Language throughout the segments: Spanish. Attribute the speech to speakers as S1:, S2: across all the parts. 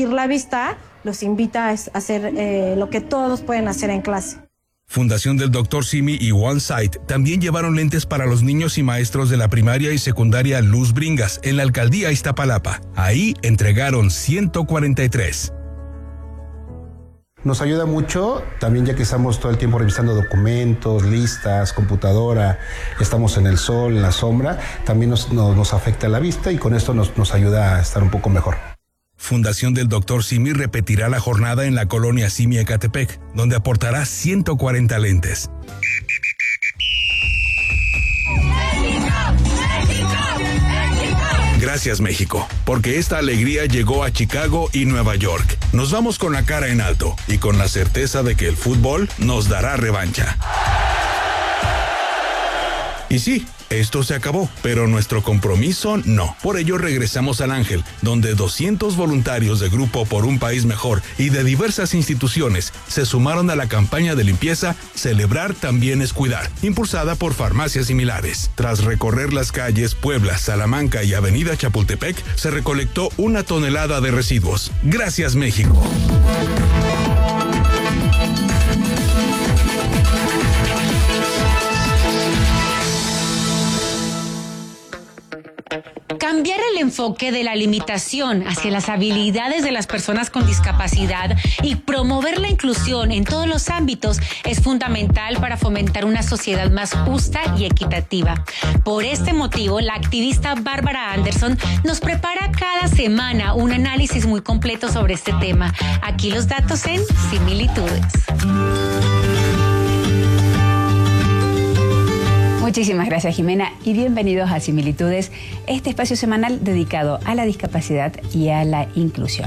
S1: corregir la vista, los invita a hacer lo que todos pueden hacer en clase.
S2: Fundación del Dr. Simi y OneSight también llevaron lentes para los niños y maestros de la primaria y secundaria Luz Bringas en la alcaldía Iztapalapa. Ahí entregaron 143.
S3: Nos ayuda mucho, también ya que estamos todo el tiempo revisando documentos, listas, computadora, estamos en el sol, en la sombra, también nos afecta la vista y con esto nos ayuda a estar un poco mejor.
S2: Fundación del Dr. Simi repetirá la jornada en la colonia Simi Ecatepec, donde aportará 140 lentes. Gracias, México, porque esta alegría llegó a Chicago y Nueva York. Nos vamos con la cara en alto y con la certeza de que el fútbol nos dará revancha. Y sí, esto se acabó, pero nuestro compromiso no. Por ello regresamos al Ángel, donde 200 voluntarios de Grupo por un País Mejor y de diversas instituciones se sumaron a la campaña de limpieza Celebrar también es cuidar, impulsada por Farmacias Similares. Tras recorrer las calles Puebla, Salamanca y Avenida Chapultepec, se recolectó 1 tonelada de residuos. Gracias, México.
S4: Cambiar el enfoque de la limitación hacia las habilidades de las personas con discapacidad y promover la inclusión en todos los ámbitos es fundamental para fomentar una sociedad más justa y equitativa. Por este motivo, la activista Bárbara Anderson nos prepara cada semana un análisis muy completo sobre este tema. Aquí los datos en Similitudes.
S5: Muchísimas gracias, Jimena, y bienvenidos a Similitudes, este espacio semanal dedicado a la discapacidad y a la inclusión.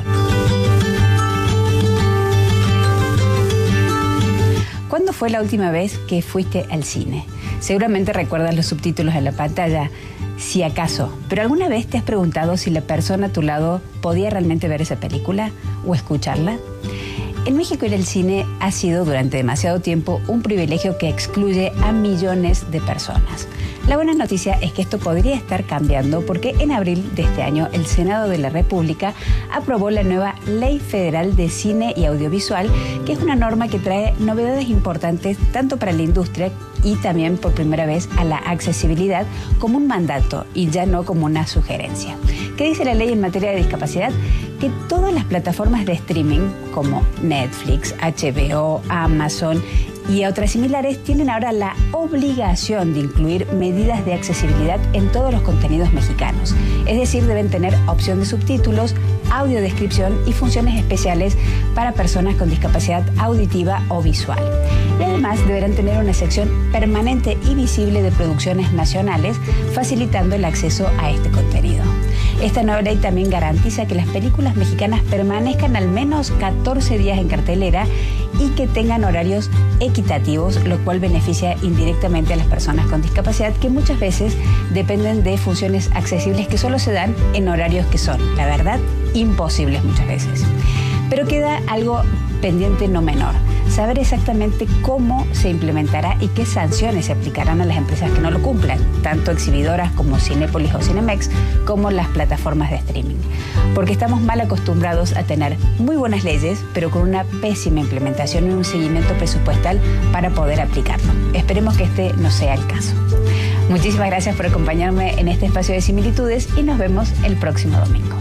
S5: ¿Cuándo fue la última vez que fuiste al cine? Seguramente recuerdas los subtítulos en la pantalla, si acaso, pero ¿alguna vez te has preguntado si la persona a tu lado podía realmente ver esa película o escucharla? En México ir al cine ha sido durante demasiado tiempo un privilegio que excluye a millones de personas. La buena noticia es que esto podría estar cambiando porque en abril de este año el Senado de la República aprobó la nueva Ley Federal de Cine y Audiovisual, que es una norma que trae novedades importantes tanto para la industria y también por primera vez a la accesibilidad como un mandato y ya no como una sugerencia. ¿Qué dice la ley en materia de discapacidad? Que todas las plataformas de streaming como Netflix, HBO, Amazon y otras similares tienen ahora la obligación de incluir medidas de accesibilidad en todos los contenidos mexicanos. Es decir, deben tener opción de subtítulos, audiodescripción y funciones especiales para personas con discapacidad auditiva o visual. Y además deberán tener una sección permanente y visible de producciones nacionales, facilitando el acceso a este contenido. Esta nueva ley también garantiza que las películas mexicanas permanezcan al menos 14 días en cartelera y que tengan horarios equitativos, lo cual beneficia indirectamente a las personas con discapacidad que muchas veces dependen de funciones accesibles que solo se dan en horarios que son, la verdad, imposibles muchas veces. Pero queda algo pendiente no menor: saber exactamente cómo se implementará y qué sanciones se aplicarán a las empresas que no lo cumplan, tanto exhibidoras como Cinépolis o Cinemex, como las plataformas de streaming. Porque estamos mal acostumbrados a tener muy buenas leyes, pero con una pésima implementación y un seguimiento presupuestal para poder aplicarlo. Esperemos que este no sea el caso. Muchísimas gracias por acompañarme en este espacio de Similitudes y nos vemos el próximo domingo.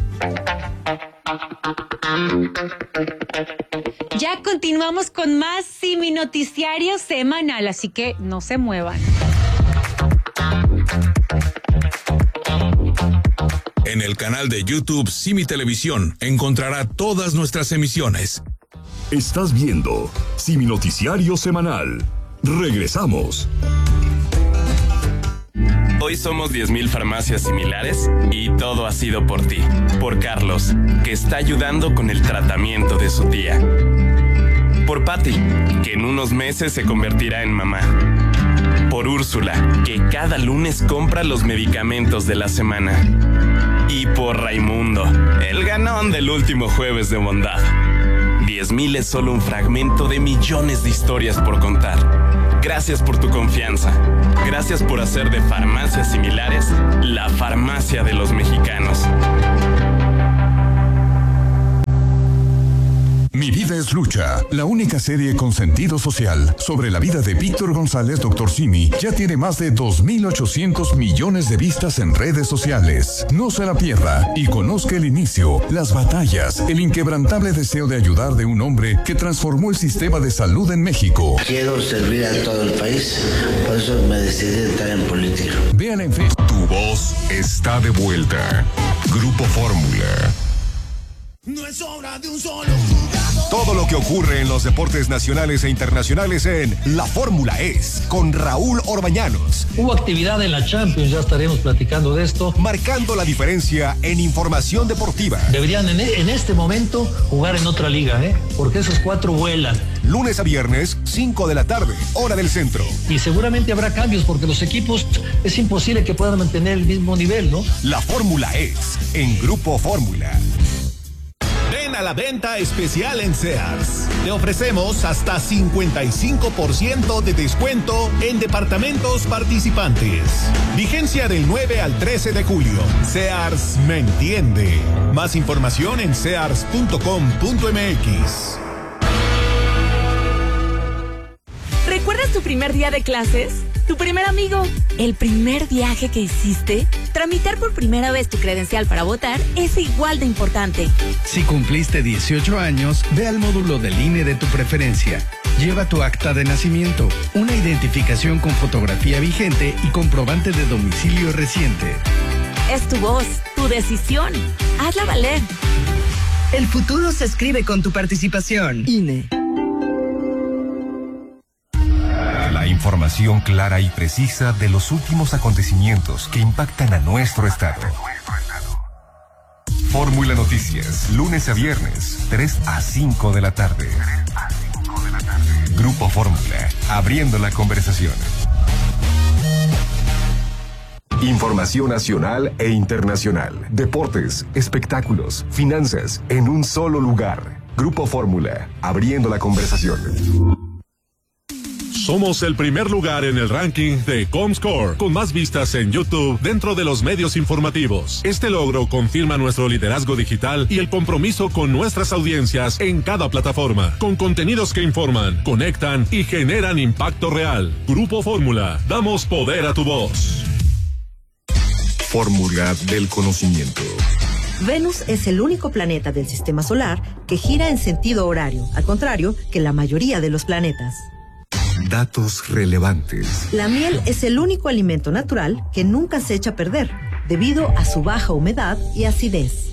S4: Ya continuamos con más Simi Noticiario semanal, así que no se muevan.
S2: En el canal de YouTube Simi Televisión encontrará todas nuestras emisiones.
S6: Estás viendo Simi Noticiario Semanal. Regresamos.
S7: Hoy somos 10,000 farmacias similares y todo ha sido por ti. Por Carlos, que está ayudando con el tratamiento de su tía. Por Patty, que en unos meses se convertirá en mamá. Por Úrsula, que cada lunes compra los medicamentos de la semana. Y por Raimundo, el ganón del último jueves de bondad. 10,000 es solo un fragmento de millones de historias por contar. Gracias por tu confianza. Gracias por hacer de Farmacias Similares la farmacia de los mexicanos.
S8: Vida es Lucha, la única serie con sentido social sobre la vida de Víctor González, Dr. Simi, ya tiene más de 2.800 millones de vistas en redes sociales. No se la pierda y conozca el inicio, las batallas, el inquebrantable deseo de ayudar de un hombre que transformó el sistema de salud en México.
S9: Quiero servir a todo el país, por eso me decidí a entrar en política.
S8: Véala en Facebook.
S6: Tu voz está de vuelta. Grupo Fórmula.
S10: No es obra de un solo jugador.
S11: Todo lo que ocurre en los deportes nacionales e internacionales en La Fórmula Es, con Raúl Orbañanos.
S12: Hubo actividad en la Champions, ya estaremos platicando de esto.
S11: Marcando la diferencia en información deportiva.
S12: Deberían en este momento jugar en otra liga, porque esos 4 vuelan.
S11: Lunes a viernes, 5 de la tarde, hora del centro.
S12: Y seguramente habrá cambios porque los equipos es imposible que puedan mantener el mismo nivel, ¿no?
S11: La Fórmula Es, en Grupo Fórmula.
S10: Ven a la venta especial en Sears. Te ofrecemos hasta 55% de descuento en departamentos participantes. Vigencia del 9 al 13 de julio. Sears me entiende. Más información en sears.com.mx.
S13: ¿Recuerdas tu primer día de clases? ¿Tu primer amigo? ¿El primer viaje que hiciste? Tramitar por primera vez tu credencial para votar es igual de importante.
S14: Si cumpliste 18 años, ve al módulo del INE de tu preferencia. Lleva tu acta de nacimiento, una identificación con fotografía vigente y comprobante de domicilio reciente.
S13: Es tu voz, tu decisión. Hazla valer.
S15: El futuro se escribe con tu participación. INE.
S11: La información clara y precisa de los últimos acontecimientos que impactan a nuestro estado. Fórmula Noticias, lunes a viernes, 3 a 5 de la tarde. Grupo Fórmula, abriendo la conversación. Información nacional e internacional. Deportes, espectáculos, finanzas, en un solo lugar. Grupo Fórmula, abriendo la conversación.
S16: Somos el primer lugar en el ranking de Comscore, con más vistas en YouTube dentro de los medios informativos. Este logro confirma nuestro liderazgo digital y el compromiso con nuestras audiencias en cada plataforma, con contenidos que informan, conectan y generan impacto real. Grupo Fórmula, damos poder a tu voz.
S6: Fórmula del conocimiento.
S17: Venus es el único planeta del sistema solar que gira en sentido horario, al contrario que la mayoría de los planetas.
S6: Datos relevantes.
S17: La miel es el único alimento natural que nunca se echa a perder, debido a su baja humedad y acidez.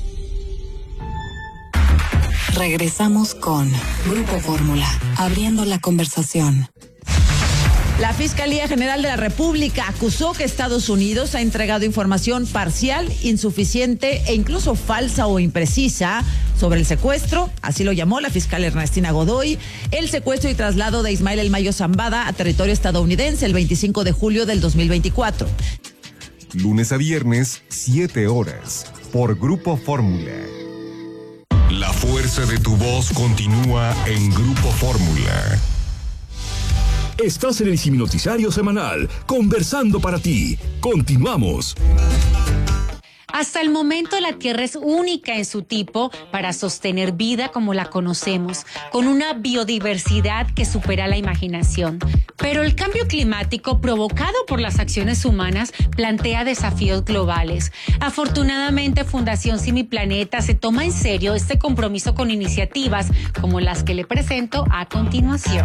S18: Regresamos con Grupo Fórmula, abriendo la conversación.
S19: La Fiscalía General de la República acusó que Estados Unidos ha entregado información parcial, insuficiente e incluso falsa o imprecisa sobre el secuestro, así lo llamó la fiscal Ernestina Godoy, el secuestro y traslado de Ismael El Mayo Zambada a territorio estadounidense el 25 de julio del 2024.
S11: Lunes a viernes, 7 horas, por Grupo Fórmula.
S6: La fuerza de tu voz continúa en Grupo Fórmula.
S8: Estás en el Seminoticiario Semanal, conversando para ti. Continuamos.
S4: Hasta el momento la Tierra es única en su tipo para sostener vida como la conocemos, con una biodiversidad que supera la imaginación. Pero el cambio climático provocado por las acciones humanas plantea desafíos globales. Afortunadamente, Fundación Simiplaneta se toma en serio este compromiso con iniciativas como las que le presento a continuación.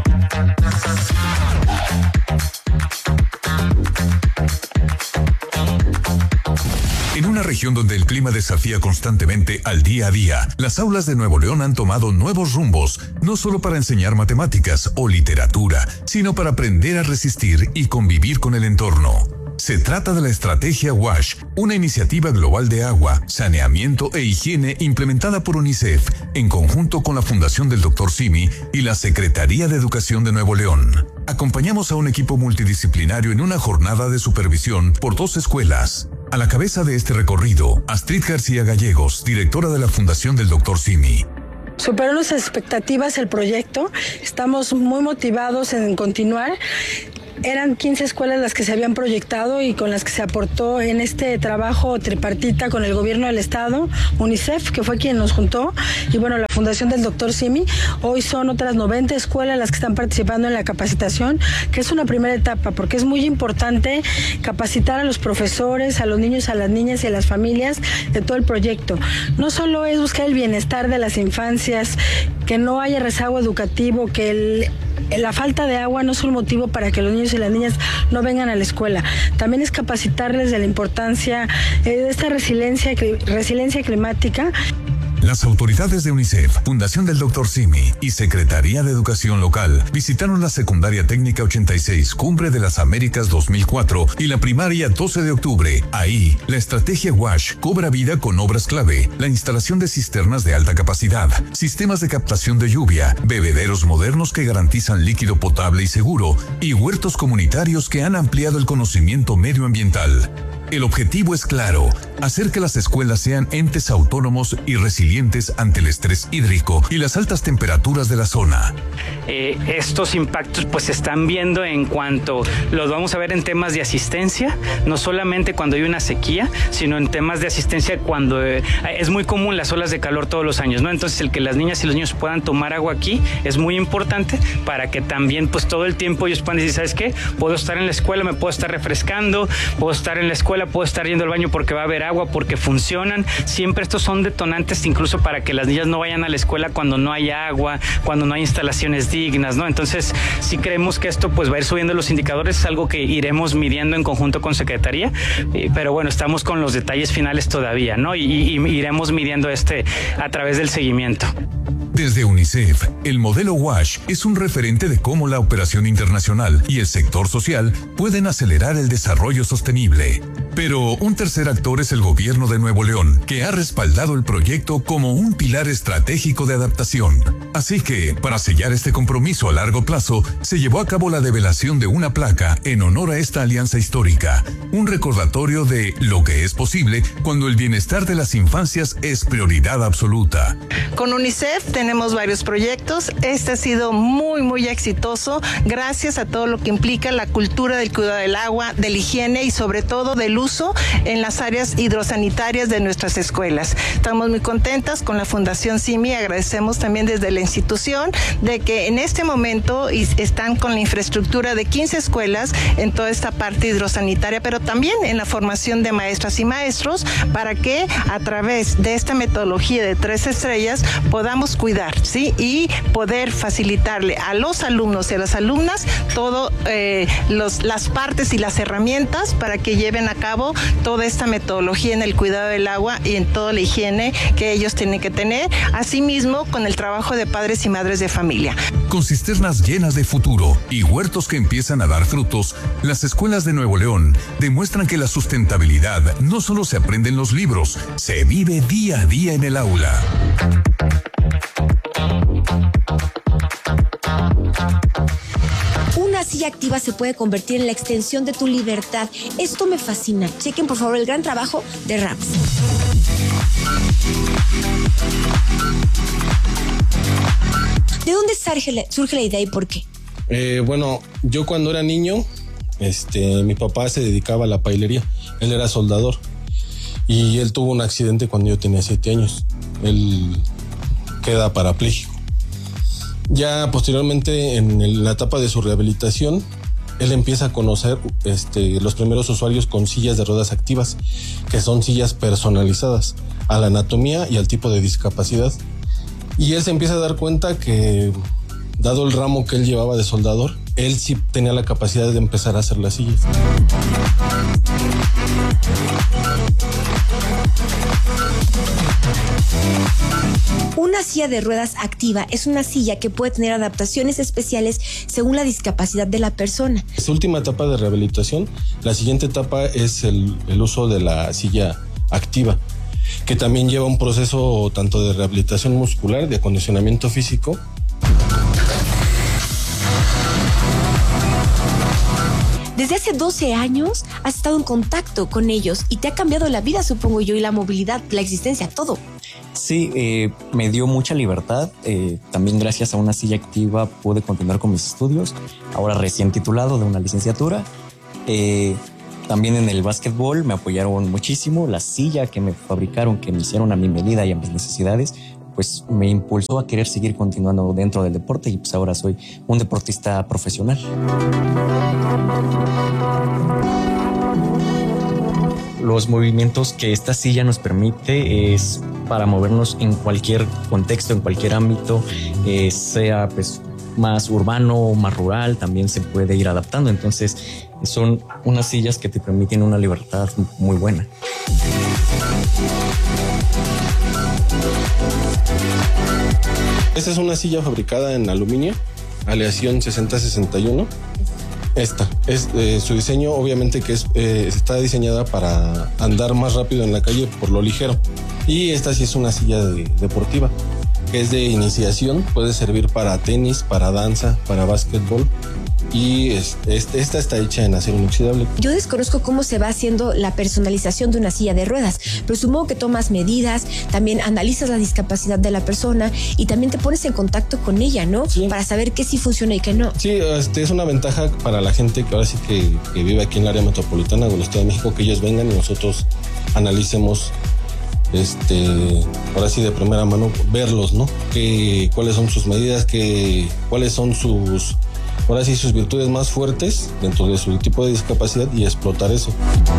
S8: En una región donde el clima desafía constantemente al día a día, las aulas de Nuevo León han tomado nuevos rumbos, no solo para enseñar matemáticas o literatura, sino para aprender a resistir y convivir con el entorno. Se trata de la estrategia WASH, una iniciativa global de agua, saneamiento e higiene implementada por UNICEF en conjunto con la Fundación del Dr. Simi y la Secretaría de Educación de Nuevo León. Acompañamos a un equipo multidisciplinario en una jornada de supervisión por 2 escuelas. A la cabeza de este recorrido, Astrid García Gallegos, directora de la Fundación del Dr. Simi.
S20: Superó nuestras expectativas el proyecto, estamos muy motivados en continuar. Eran 15 escuelas las que se habían proyectado y con las que se aportó en este trabajo tripartita con el gobierno del estado, UNICEF, que fue quien nos juntó, y bueno, la Fundación del Dr. Simi. Hoy son otras 90 escuelas las que están participando en la capacitación, que es una primera etapa, porque es muy importante capacitar a los profesores, a los niños, a las niñas y a las familias de todo el proyecto. No solo es buscar el bienestar de las infancias, que no haya rezago educativo, que la falta de agua no es un motivo para que los niños y las niñas no vengan a la escuela. También es capacitarles de la importancia de esta resiliencia climática.
S8: Las autoridades de UNICEF, Fundación del Dr. Simi y Secretaría de Educación Local visitaron la Secundaria Técnica 86, Cumbre de las Américas 2004 y la primaria 12 de octubre. Ahí, la estrategia WASH cobra vida con obras clave, la instalación de cisternas de alta capacidad, sistemas de captación de lluvia, bebederos modernos que garantizan líquido potable y seguro, y huertos comunitarios que han ampliado el conocimiento medioambiental. El objetivo es claro, hacer que las escuelas sean entes autónomos y resilientes ante el estrés hídrico y las altas temperaturas de la zona.
S21: Estos impactos pues se están viendo en cuanto los vamos a ver en temas de asistencia, no solamente cuando hay una sequía, sino en temas de asistencia cuando es muy común las olas de calor todos los años, ¿no? Entonces el que las niñas y los niños puedan tomar agua aquí es muy importante para que también pues todo el tiempo ellos puedan decir, ¿sabes qué? Puedo estar en la escuela, me puedo estar refrescando, puedo estar en la escuela, puedo estar yendo al baño porque va a haber agua, porque funcionan. Siempre estos son detonantes incluso para que las niñas no vayan a la escuela cuando no hay agua, cuando no hay instalaciones dignas, ¿no? Entonces, sí creemos que esto pues va a ir subiendo los indicadores, es algo que iremos midiendo en conjunto con Secretaría, pero bueno, estamos con los detalles finales todavía, ¿no? Y iremos midiendo a través del seguimiento.
S8: Desde UNICEF, el modelo WASH es un referente de cómo la operación internacional y el sector social pueden acelerar el desarrollo sostenible. Pero un tercer actor es el gobierno de Nuevo León, que ha respaldado el proyecto como un pilar estratégico de adaptación. Así que, para sellar este compromiso a largo plazo, se llevó a cabo la develación de una placa en honor a esta alianza histórica, un recordatorio de lo que es posible cuando el bienestar de las infancias es prioridad absoluta.
S22: Con UNICEF tenemos varios proyectos. Este ha sido muy exitoso gracias a todo lo que implica la cultura del cuidado del agua, de la higiene y sobre todo del uso en las áreas hidrosanitarias de nuestras escuelas. Estamos muy contentas con la Fundación Simi, agradecemos también desde la institución de que en este momento están con la infraestructura de 15 escuelas en toda esta parte hidrosanitaria, pero también en la formación de maestras y maestros para que a través de esta metodología de 3 estrellas podamos cuidar, ¿sí? Y poder facilitarle a los alumnos y a las alumnas todo las partes y las herramientas para que lleven a cabo toda esta metodología en el cuidado del agua y en toda la higiene que ellos tienen que tener, asimismo con el trabajo de padres y madres de familia.
S8: Con cisternas llenas de futuro y huertos que empiezan a dar frutos, las escuelas de Nuevo León demuestran que la sustentabilidad no solo se aprende en los libros, se vive día a día en el aula.
S23: Una silla activa se puede convertir en la extensión de tu libertad. Esto me fascina. Chequen por favor el gran trabajo de Rams. ¿De dónde surge la idea y por qué?
S24: Bueno, yo cuando era niño, mi papá se dedicaba a la pailería. Él era soldador y él tuvo un accidente cuando yo tenía 7 años. Él queda parapléjico. Ya posteriormente, en la etapa de su rehabilitación, él empieza a conocer los primeros usuarios con sillas de ruedas activas, que son sillas personalizadas a la anatomía y al tipo de discapacidad. Y él se empieza a dar cuenta que, dado el ramo que él llevaba de soldador, él sí tenía la capacidad de empezar a hacer las sillas.
S23: Una silla de ruedas activa es una silla que puede tener adaptaciones especiales según la discapacidad de la persona.
S24: Esta última etapa de rehabilitación, la siguiente etapa es el uso de la silla activa, que también lleva un proceso tanto de rehabilitación muscular, de acondicionamiento físico.
S23: Desde hace 12 años has estado en contacto con ellos y te ha cambiado la vida, supongo yo, y la movilidad, la existencia, todo.
S25: Sí, me dio mucha libertad. También gracias a una silla activa pude continuar con mis estudios. Ahora recién titulado de una licenciatura. También en el básquetbol me apoyaron muchísimo. La silla que me fabricaron, que me hicieron a mi medida y a mis necesidades, pues me impulsó a querer seguir continuando dentro del deporte y pues ahora soy un deportista profesional. Los movimientos que esta silla nos permite es para movernos en cualquier contexto, en cualquier ámbito, sea pues más urbano o más rural, también se puede ir adaptando. Entonces son unas sillas que te permiten una libertad muy buena.
S24: Esta es una silla fabricada en aluminio, aleación 6061. Esta es su diseño, obviamente que está diseñada para andar más rápido en la calle por lo ligero. Y esta sí es una silla deportiva, que es de iniciación, puede servir para tenis, para danza, para básquetbol. Y esta está hecha en acero inoxidable.
S23: Yo desconozco cómo se va haciendo la personalización de una silla de ruedas, pero supongo que tomas medidas, también analizas la discapacidad de la persona y también te pones en contacto con ella, ¿no? Sí. Para saber qué sí funciona y qué no.
S24: Sí, es una ventaja para la gente que ahora sí que vive aquí en el área metropolitana o el Estado de México, que ellos vengan y nosotros analicemos, ahora sí de primera mano, verlos, ¿no? Cuáles son sus medidas, cuáles son sus virtudes más fuertes dentro de su tipo de discapacidad y explotar eso.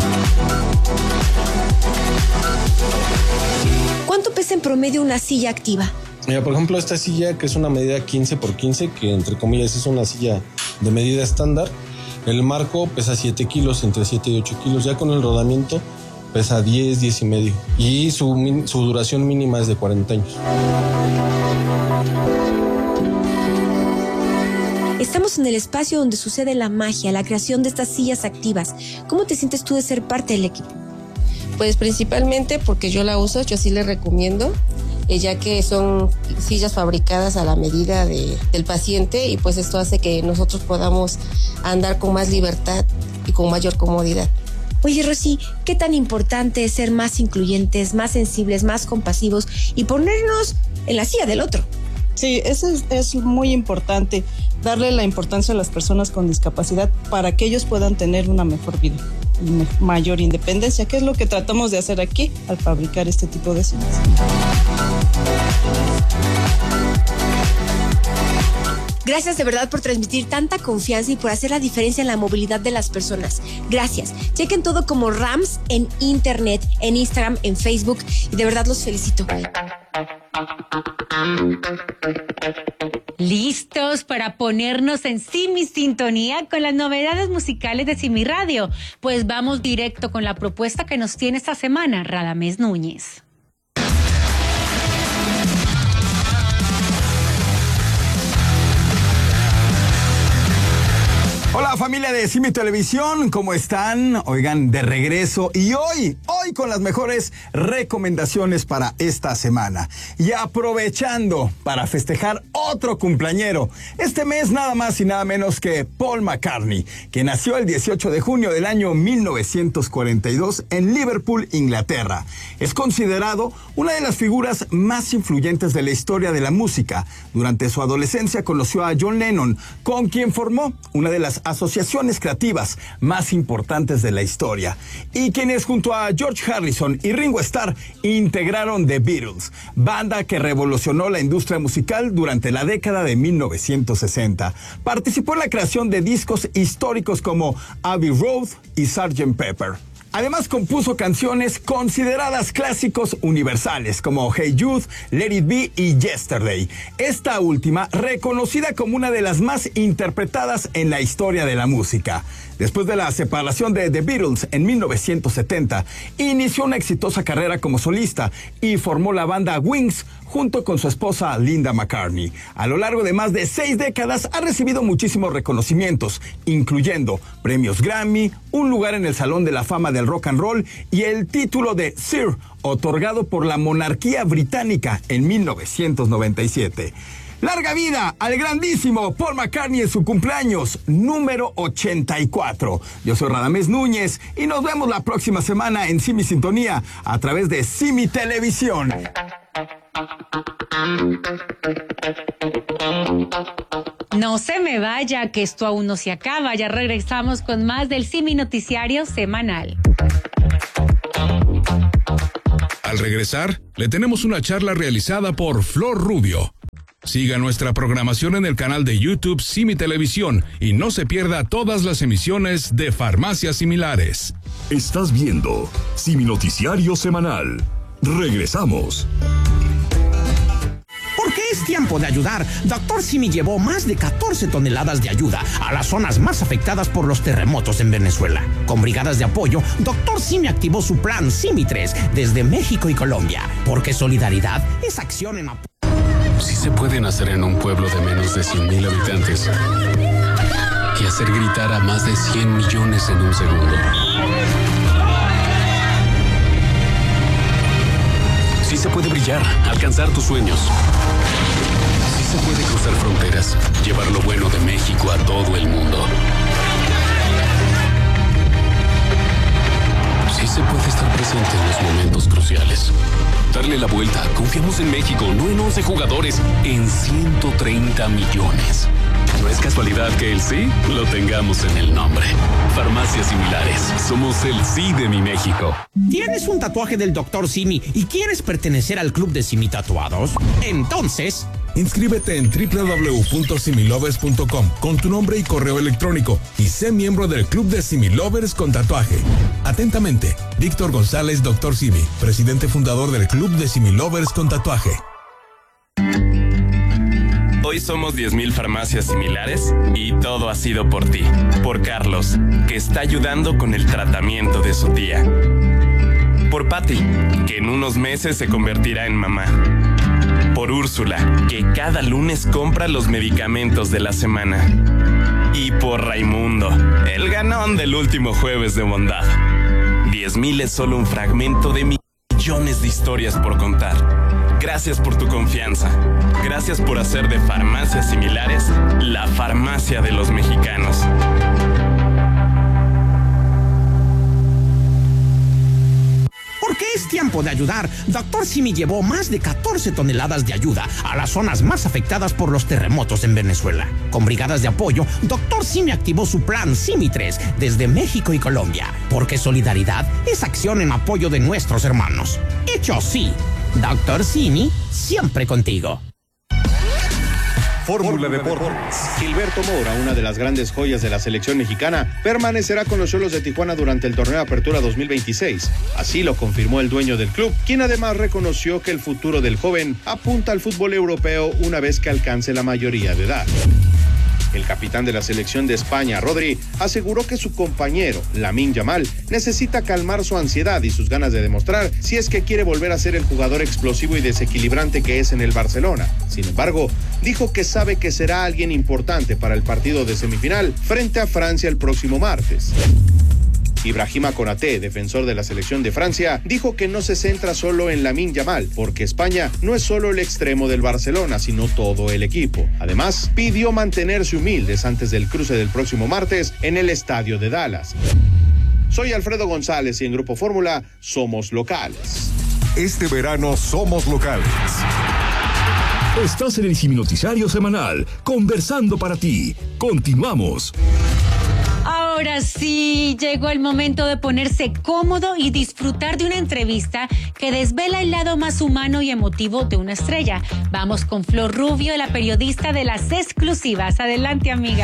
S23: ¿Cuánto pesa en promedio una silla activa?
S24: Mira, por ejemplo, esta silla, que es una medida 15x15, que entre comillas es una silla de medida estándar, el marco pesa 7 kilos, entre 7 y 8 kilos. Ya con el rodamiento pesa 10, 10 y medio. Y su duración mínima es de 40 años.
S23: Estamos en el espacio donde sucede la magia, la creación de estas sillas activas. ¿Cómo te sientes tú de ser parte del equipo?
S1: Pues principalmente porque yo la uso, yo sí le recomiendo, ya que son sillas fabricadas a la medida del paciente y pues esto hace que nosotros podamos andar con más libertad y con mayor comodidad.
S23: Oye, Rosy, ¿qué tan importante es ser más incluyentes, más sensibles, más compasivos y ponernos en la silla del otro?
S2: Sí, eso es muy importante, darle la importancia a las personas con discapacidad para que ellos puedan tener una mejor vida y mayor independencia, que es lo que tratamos de hacer aquí al fabricar este tipo de sillas.
S23: Gracias de verdad por transmitir tanta confianza y por hacer la diferencia en la movilidad de las personas. Gracias. Chequen todo como Rams en internet, en Instagram, en Facebook y de verdad los felicito.
S4: ¿Listos para ponernos en Simi Sintonía con las novedades musicales de Simi Radio? Pues vamos directo con la propuesta que nos tiene esta semana Radamés Núñez.
S3: Hola familia de Simi Televisión, ¿cómo están? Oigan, de regreso y hoy con las mejores recomendaciones para esta semana. Y aprovechando para festejar otro cumpleañero, este mes nada más y nada menos que Paul McCartney, que nació el 18 de junio del año 1942 en Liverpool, Inglaterra. Es considerado una de las figuras más influyentes de la historia de la música. Durante su adolescencia conoció a John Lennon, con quien formó una de las asociaciones creativas más importantes de la historia, y quienes junto a George Harrison y Ringo Starr integraron The Beatles, banda que revolucionó la industria musical durante la década de 1960. Participó en la creación de discos históricos como Abbey Road y Sgt. Pepper. Además compuso canciones consideradas clásicos universales como Hey Jude, Let It Be y Yesterday. Esta última reconocida como una de las más interpretadas en la historia de la música. Después de la separación de The Beatles en 1970, inició una exitosa carrera como solista y formó la banda Wings junto con su esposa Linda McCartney. A lo largo de más de 6 décadas ha recibido muchísimos reconocimientos, incluyendo premios Grammy, un lugar en el Salón de la Fama del Rock and Roll y el título de Sir, otorgado por la monarquía británica en 1997. ¡Larga vida al grandísimo Paul McCartney en su cumpleaños número 84! Yo soy Radamés Núñez y nos vemos la próxima semana en Simi Sintonía a través de Simi Televisión.
S4: No se me vaya, que esto aún no se acaba. Ya regresamos con más del Simi Noticiario Semanal.
S8: Al regresar, le tenemos una charla realizada por Flor Rubio. Siga nuestra programación en el canal de YouTube Simi Televisión y no se pierda todas las emisiones de Farmacias Similares.
S5: Estás viendo Simi Noticiario Semanal. Regresamos.
S7: Porque es tiempo de ayudar, Dr. Simi llevó más de 14 toneladas de ayuda a las zonas más afectadas por los terremotos en Venezuela. Con brigadas de apoyo, Dr. Simi activó su plan Simi 3 desde México y Colombia. Porque solidaridad es acción en apoyo.
S9: Sí se puede nacer en un pueblo de menos de 100,000 habitantes y hacer gritar a más de 100 millones en un segundo. Sí se puede brillar, alcanzar tus sueños. Sí se puede cruzar fronteras, llevar lo bueno de México a todo el mundo. Sí se puede estar presente en los momentos cruciales. Darle la vuelta. Confiamos en México, no en 11 jugadores, en 130 millones. No es casualidad que el sí lo tengamos en el nombre. Farmacias Similares. Somos el sí de mi México.
S7: ¿Tienes un tatuaje del Dr. Simi y quieres pertenecer al club de Simi Tatuados? Entonces,
S8: inscríbete en www.similovers.com con tu nombre y correo electrónico y sé miembro del club de Similovers con tatuaje. Atentamente, Víctor González, Dr. Simi, presidente fundador del club de Similovers con tatuaje.
S10: Hoy somos 10,000 farmacias similares y todo ha sido por ti. Por Carlos, que está ayudando con el tratamiento de su tía. Por Patty, que en unos meses se convertirá en mamá. Por Úrsula, que cada lunes compra los medicamentos de la semana. Y por Raimundo, el ganón del último jueves de bondad. 10,000 es solo un fragmento de millones de historias por contar. Gracias por tu confianza. Gracias por hacer de Farmacias Similares la farmacia de los mexicanos.
S7: Porque es tiempo de ayudar, Dr. Simi llevó más de 14 toneladas de ayuda a las zonas más afectadas por los terremotos en Venezuela. Con brigadas de apoyo, Dr. Simi activó su plan Simi 3 desde México y Colombia. Porque solidaridad es acción en apoyo de nuestros hermanos. Hecho así, Dr. Simi, siempre contigo.
S12: Fórmula Deportes. Gilberto Mora, una de las grandes joyas de la selección mexicana, permanecerá con los Xolos de Tijuana durante el torneo Apertura 2026. Así lo confirmó el dueño del club, quien además reconoció que el futuro del joven apunta al fútbol europeo una vez que alcance la mayoría de edad. El capitán de la selección de España, Rodri, aseguró que su compañero, Lamine Yamal, necesita calmar su ansiedad y sus ganas de demostrar si es que quiere volver a ser el jugador explosivo y desequilibrante que es en el Barcelona. Sin embargo, dijo que sabe que será alguien importante para el partido de semifinal frente a Francia el próximo martes. Ibrahima Konaté, defensor de la selección de Francia, dijo que no se centra solo en Lamine Yamal, porque España no es solo el extremo del Barcelona, sino todo el equipo. Además, pidió mantenerse humildes antes del cruce del próximo martes en el estadio de Dallas. Soy Alfredo González y en Grupo Fórmula somos locales.
S5: Este verano somos locales. Estás en el Simi Noticiario Semanal, conversando para ti. Continuamos.
S4: Ahora sí, llegó el momento de ponerse cómodo y disfrutar de una entrevista que desvela el lado más humano y emotivo de una estrella. Vamos con Flor Rubio, la periodista de las exclusivas. Adelante, amiga.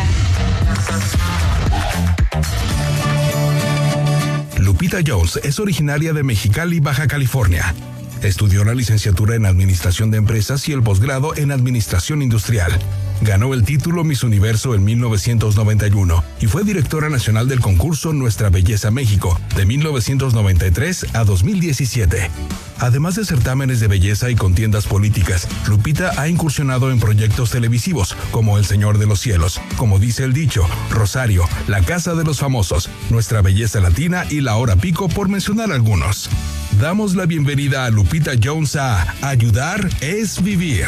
S8: Lupita Jones es originaria de Mexicali, Baja California. Estudió la licenciatura en Administración de Empresas y el posgrado en Administración Industrial. Ganó el título Miss Universo en 1991 y fue directora nacional del concurso Nuestra Belleza México de 1993 a 2017. Además de certámenes de belleza y contiendas políticas, Lupita ha incursionado en proyectos televisivos como El Señor de los Cielos, Como dice el dicho, Rosario, La Casa de los Famosos, Nuestra Belleza Latina y La Hora Pico, por mencionar algunos. Damos la bienvenida a Lupita Jones a Ayudar es Vivir.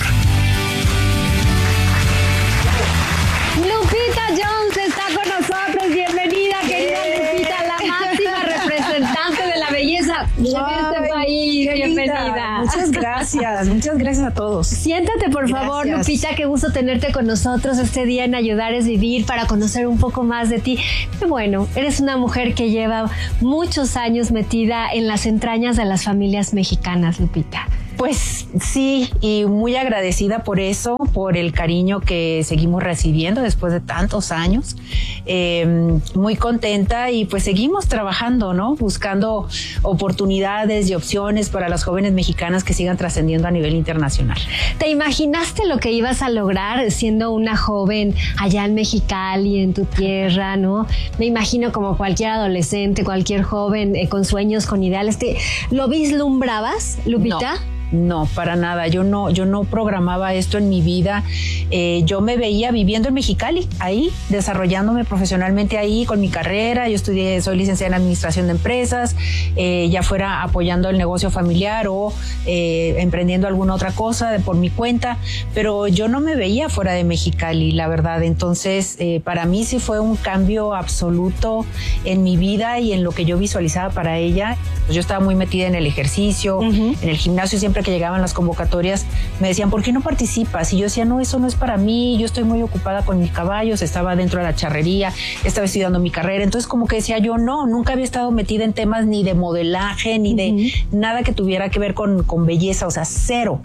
S26: Lupita Jones está con nosotros. Bienvenida, querida Lupita, la máxima representante de la belleza de este país. Bienvenida.
S2: Muchas gracias.
S13: gracias, muchas gracias a todos.
S26: Siéntate, por favor, Lupita, qué gusto tenerte con nosotros este día en Ayudar es Vivir para conocer un poco más de ti. Y bueno, eres una mujer que lleva muchos años metida en las entrañas de las familias mexicanas, Lupita.
S13: Pues sí, y muy agradecida por eso, por el cariño que seguimos recibiendo después de tantos años. Muy contenta y pues seguimos trabajando, ¿no? Buscando oportunidades y opciones para las jóvenes mexicanas que sigan trascendiendo a nivel internacional.
S26: ¿Te imaginaste lo que ibas a lograr siendo una joven allá en Mexicali, en tu tierra, no? Me imagino como cualquier adolescente, cualquier joven con sueños, con ideales. ¿Lo vislumbrabas, Lupita?
S13: No, para nada. Yo no programaba esto en mi vida. Yo me veía viviendo en Mexicali, ahí, desarrollándome profesionalmente ahí con mi carrera. Yo soy licenciada en Administración de Empresas, ya fuera apoyando el negocio familiar o emprendiendo alguna otra cosa por mi cuenta, pero yo no me veía fuera de Mexicali, la verdad. Entonces, para mí sí fue un cambio absoluto en mi vida y en lo que yo visualizaba para ella. Yo estaba muy metida en el ejercicio, en el gimnasio. Siempre que llegaban las convocatorias me decían, ¿por qué no participas? Y yo decía, no, eso no es para mí, yo estoy muy ocupada con mis caballos, estaba dentro de la charrería, estaba estudiando mi carrera. Entonces como que decía yo, nunca había estado metida en temas ni de modelaje, ni de nada que tuviera que ver con belleza, o sea, cero.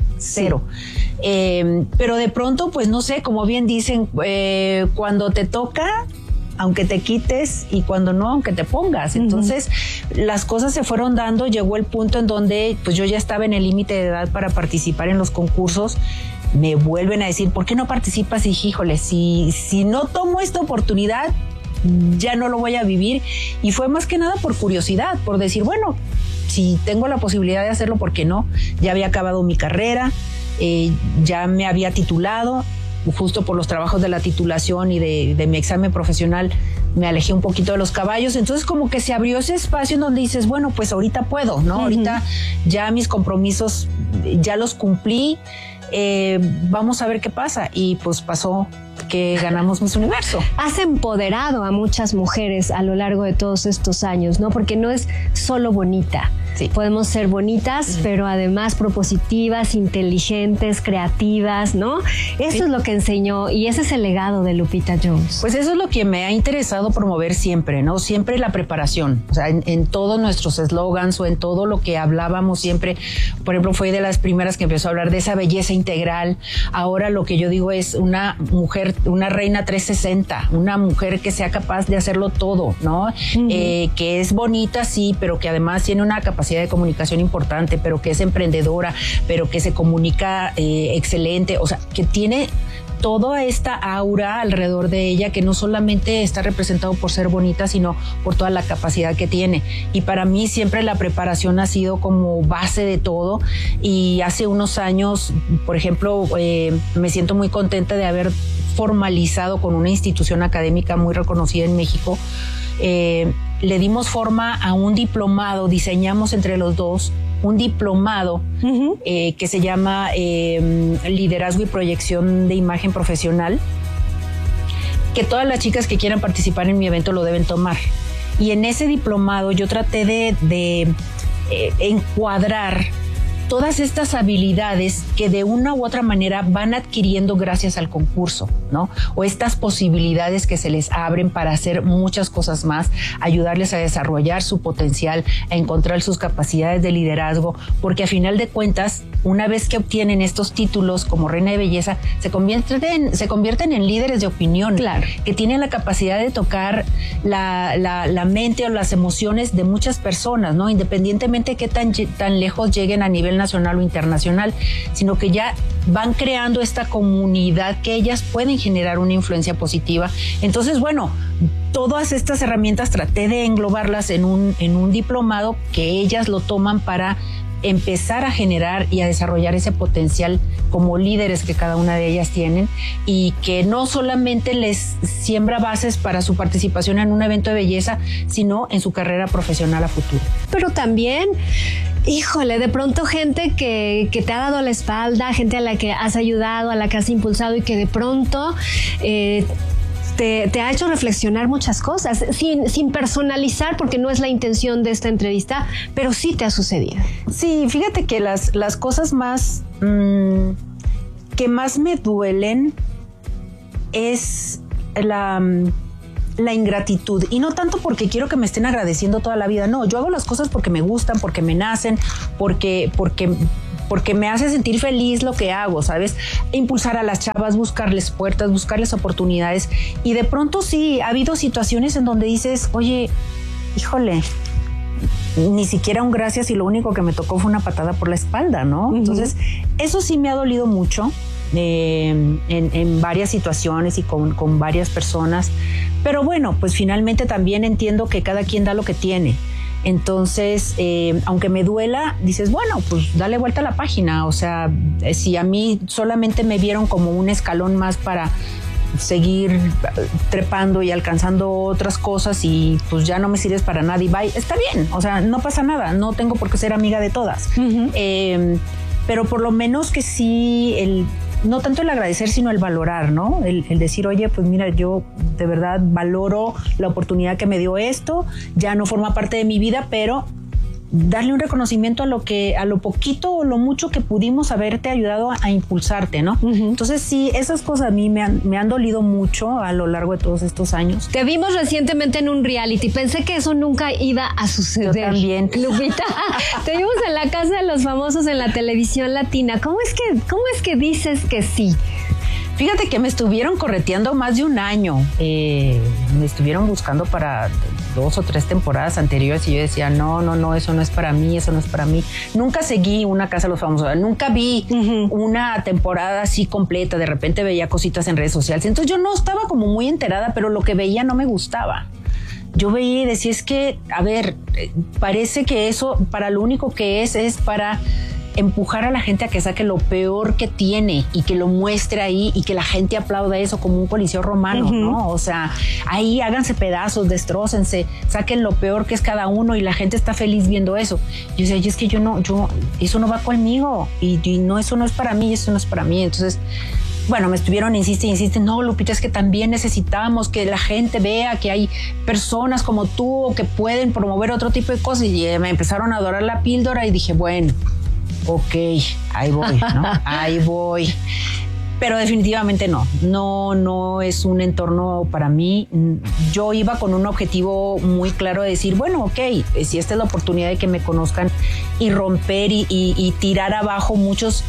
S13: Pero de pronto, pues no sé, como bien dicen, cuando te toca, aunque te quites, y cuando no, aunque te pongas. Entonces, las cosas se fueron dando, llegó el punto en donde pues yo ya estaba en el límite de edad para participar en los concursos. Me vuelven a decir, ¿por qué no participas? Y dije, híjole, si no tomo esta oportunidad, ya no lo voy a vivir. Y fue más que nada por curiosidad, por decir, bueno, si tengo la posibilidad de hacerlo, ¿por qué no? Ya había acabado mi carrera, ya me había titulado. Justo por los trabajos de la titulación y de mi examen profesional me alejé un poquito de los caballos. Entonces como que se abrió ese espacio en donde dices, bueno, pues ahorita puedo, ¿no? Ahorita ya mis compromisos ya los cumplí, vamos a ver qué pasa. Y pues pasó que ganamos Miss Universo.
S26: Has empoderado a muchas mujeres a lo largo de todos estos años, ¿no? Porque no es solo bonita. Sí. Podemos ser bonitas, pero además propositivas, inteligentes, creativas, ¿no? Eso es lo que enseñó y ese es el legado de Lupita Jones.
S13: Pues eso es lo que me ha interesado promover siempre, ¿no? Siempre la preparación, o sea, en todos nuestros eslogans o en todo lo que hablábamos siempre. Por ejemplo, fue de las primeras que empezó a hablar de esa belleza integral. Ahora lo que yo digo es una mujer, una reina 360, una mujer que sea capaz de hacerlo todo, ¿no? Que es bonita, sí, pero que además tiene una capacidad de comunicación importante, pero que es emprendedora, pero que se comunica excelente, o sea, que tiene toda esta aura alrededor de ella que no solamente está representado por ser bonita, sino por toda la capacidad que tiene. Y para mí siempre la preparación ha sido como base de todo. Y hace unos años, por ejemplo, me siento muy contenta de haber formalizado con una institución académica muy reconocida en México. Le dimos forma a un diplomado, diseñamos entre los dos un diplomado que se llama Liderazgo y Proyección de Imagen Profesional, que todas las chicas que quieran participar en mi evento lo deben tomar. Y en ese diplomado yo traté de encuadrar todas estas habilidades que de una u otra manera van adquiriendo gracias al concurso, ¿no? O estas posibilidades que se les abren para hacer muchas cosas más, ayudarles a desarrollar su potencial, a encontrar sus capacidades de liderazgo, porque a final de cuentas, una vez que obtienen estos títulos como reina de belleza, se convierten en líderes de opinión, claro, que tienen la capacidad de tocar la mente o las emociones de muchas personas, ¿no? Independientemente de qué tan lejos lleguen a nivel nacional o internacional, sino que ya van creando esta comunidad que ellas pueden generar una influencia positiva. Entonces, bueno, todas estas herramientas traté de englobarlas en un diplomado que ellas lo toman para empezar a generar y a desarrollar ese potencial como líderes que cada una de ellas tienen, y que no solamente les siembra bases para su participación en un evento de belleza, sino en su carrera profesional a futuro.
S26: Pero también, híjole, de pronto gente que te ha dado la espalda, gente a la que has ayudado, a la que has impulsado y que de pronto te te ha hecho reflexionar muchas cosas, sin personalizar, porque no es la intención de esta entrevista, pero sí te ha sucedido.
S13: Sí, fíjate que las cosas más que más me duelen es la ingratitud, y no tanto porque quiero que me estén agradeciendo toda la vida, no, yo hago las cosas porque me gustan, porque me nacen, porque me hace sentir feliz lo que hago, ¿sabes? Impulsar a las chavas, buscarles puertas, buscarles oportunidades, y de pronto sí, ha habido situaciones en donde dices, oye, híjole, ni siquiera un gracias y lo único que me tocó fue una patada por la espalda, ¿no? Entonces, eso sí me ha dolido mucho. En varias situaciones y con varias personas, pero bueno, pues finalmente también entiendo que cada quien da lo que tiene. Entonces, aunque me duela, dices, bueno, pues dale vuelta a la página. O sea, si a mí solamente me vieron como un escalón más para seguir trepando y alcanzando otras cosas, y pues ya no me sirves para nada y bye, está bien, o sea, no pasa nada, no tengo por qué ser amiga de todas. Pero por lo menos que sí, no tanto el agradecer, sino el valorar, ¿no? El decir, oye, pues mira, yo de verdad valoro la oportunidad que me dio esto, ya no forma parte de mi vida, pero darle un reconocimiento a lo poquito o lo mucho que pudimos haberte ayudado a impulsarte, ¿no? Entonces sí, esas cosas a mí me han dolido mucho a lo largo de todos estos años.
S26: Te vimos recientemente en un reality, pensé que eso nunca iba a suceder.
S13: Yo también.
S26: Lupita, te vimos en la Casa de los Famosos en la televisión latina. ¿Cómo es que dices que sí?
S13: Fíjate que me estuvieron correteando más de un año. Me estuvieron buscando para 2 o 3 temporadas anteriores y yo decía, no, eso no es para mí, eso no es para mí. Nunca seguí una Casa de los Famosos, nunca vi una temporada así completa. De repente veía cositas en redes sociales. Entonces yo no estaba como muy enterada, pero lo que veía no me gustaba. Yo veía y decía, es que, a ver, parece que eso para lo único que es para empujar a la gente a que saque lo peor que tiene y que lo muestre ahí y que la gente aplauda eso como un coliseo romano, ¿no? O sea, ahí háganse pedazos, destrócense, saquen lo peor que es cada uno y la gente está feliz viendo eso. Yo decía, es que eso no va conmigo y no, eso no es para mí, eso no es para mí. Entonces, bueno, me estuvieron, insiste, no, Lupita, es que también necesitamos que la gente vea que hay personas como tú que pueden promover otro tipo de cosas, y me empezaron a adorar la píldora y dije, bueno, ok, ahí voy, ¿no? Ahí voy. Pero definitivamente no es un entorno para mí. Yo iba con un objetivo muy claro de decir, bueno, ok, si esta es la oportunidad de que me conozcan y romper y tirar abajo muchas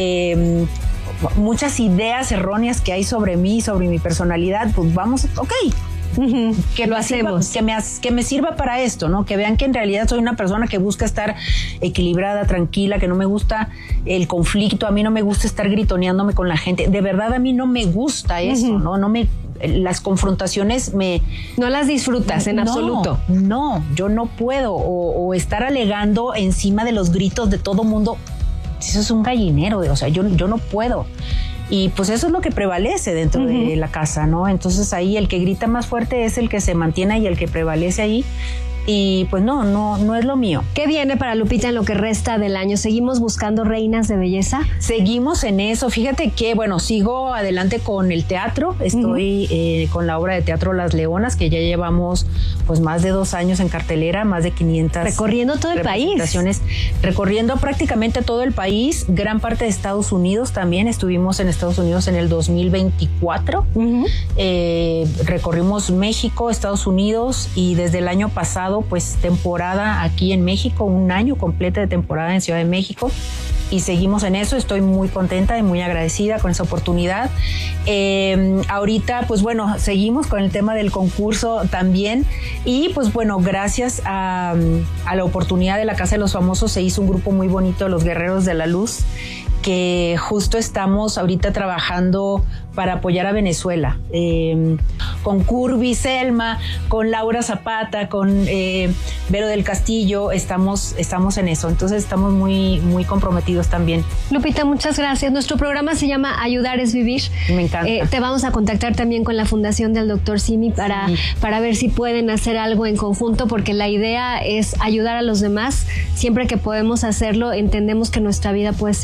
S13: ideas erróneas que hay sobre mí, sobre mi personalidad, pues vamos, ok.
S26: Que lo hacemos,
S13: que me sirva para esto, ¿no? Que vean que en realidad soy una persona que busca estar equilibrada, tranquila, que no me gusta el conflicto, a mí no me gusta estar gritoneándome con la gente, de verdad a mí no me gusta eso, ¿no? Las confrontaciones no las disfrutas en absoluto. No, yo no puedo o estar alegando encima de los gritos de todo mundo. Eso es un gallinero, o sea, yo no puedo. Y pues eso es lo que prevalece dentro de la casa, ¿no? Entonces ahí el que grita más fuerte es el que se mantiene y el que prevalece ahí. Y pues no es lo mío.
S26: ¿Qué viene para Lupita en lo que resta del año? ¿Seguimos buscando reinas de belleza?
S13: Seguimos en eso. Fíjate que, bueno, sigo adelante con el teatro. Estoy con la obra de teatro Las Leonas, que ya llevamos pues más de 2 años en cartelera, más de 500.
S26: Recorriendo todo el país.
S13: Recorriendo prácticamente todo el país, gran parte de Estados Unidos también. Estuvimos en Estados Unidos en el 2024. Recorrimos México, Estados Unidos, y desde el año pasado pues temporada aquí en México, un año completo de temporada en Ciudad de México, y seguimos en eso. Estoy muy contenta y muy agradecida con esa oportunidad. Ahorita pues bueno, seguimos con el tema del concurso también, y pues bueno, gracias a la oportunidad de la Casa de los Famosos se hizo un grupo muy bonito, Los Guerreros de la Luz, que justo estamos ahorita trabajando para apoyar a Venezuela, con Curvy, Selma, con Laura Zapata, con Vero del Castillo, estamos en eso, entonces estamos muy, muy comprometidos también.
S26: Lupita, muchas gracias. Nuestro programa se llama Ayudar es Vivir.
S13: Me encanta.
S26: Te vamos a contactar también con la Fundación del Dr. Simi para ver si pueden hacer algo en conjunto, porque la idea es ayudar a los demás. Siempre que podemos hacerlo, entendemos que nuestra vida puede ser mejor.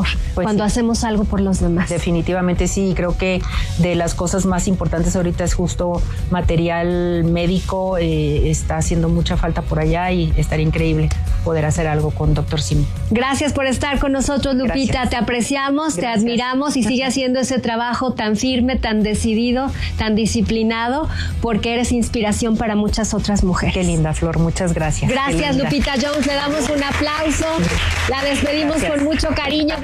S26: mejor cuando hacemos algo por los demás.
S13: Definitivamente sí, creo que de las cosas más importantes ahorita es justo material médico, está haciendo mucha falta por allá y estaría increíble poder hacer algo con Dr. Simi.
S26: Gracias por estar con nosotros, Lupita.
S13: Gracias.
S26: Te apreciamos, te admiramos y sigue haciendo ese trabajo tan firme, tan decidido, tan disciplinado, porque eres inspiración para muchas otras mujeres.
S13: Qué linda, Flor, muchas gracias.
S26: Gracias, Lupita Jones, le damos un aplauso, la despedimos con mucho cariño.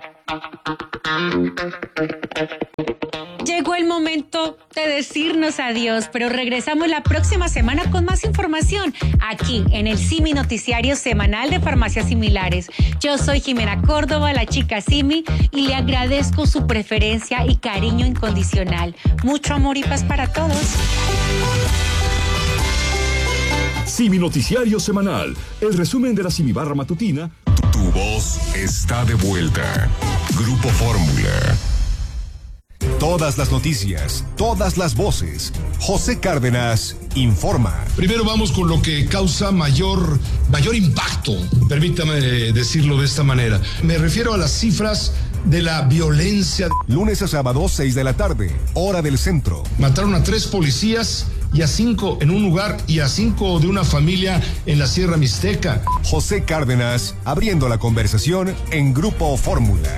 S4: Llegó el momento de decirnos adiós, pero regresamos la próxima semana con más información aquí en el Simi Noticiario Semanal de Farmacias Similares. Yo soy Jimena Córdoba, la chica Simi, y le agradezco su preferencia y cariño incondicional. Mucho amor y paz para todos.
S5: Simi Noticiario Semanal, el resumen de la Simi Barra Matutina.
S6: Tu voz está de vuelta. Grupo Fórmula.
S11: Todas las noticias, todas las voces. José Cárdenas informa.
S14: Primero vamos con lo que causa mayor impacto, permítame decirlo de esta manera. Me refiero a las cifras de la violencia.
S11: Lunes a sábado, 6 de la tarde, hora del centro.
S14: Mataron a 3 policías y a 5 en un lugar y a 5 de una familia en la Sierra Mixteca.
S11: José Cárdenas abriendo la conversación en Grupo Fórmula.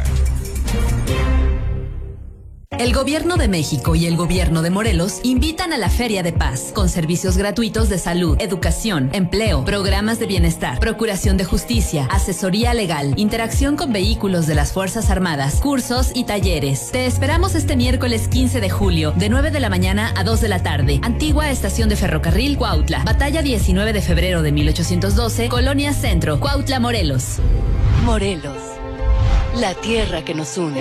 S15: El Gobierno de México y el Gobierno de Morelos invitan a la Feria de Paz, con servicios gratuitos de salud, educación, empleo, programas de bienestar, procuración de justicia, asesoría legal, interacción con vehículos de las Fuerzas Armadas, cursos y talleres. Te esperamos este miércoles 15 de julio, de 9 de la mañana a 2 de la tarde. Antigua Estación de Ferrocarril, Cuautla. Batalla 19 de febrero de 1812, Colonia Centro, Cuautla, Morelos.
S16: Morelos, la tierra que nos une.